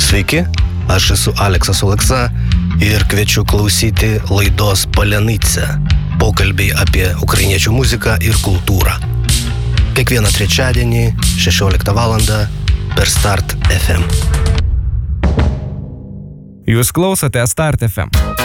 Sveiki, aš esu Aleksas Oleksa ir kviečiu klausyti laidos Palenytse. Pokalbiai apie ukrainiečių muziką ir kultūrą. Kiekvieną trečiadienį 16 val. Per Start FM. Jūs klausote Start FM.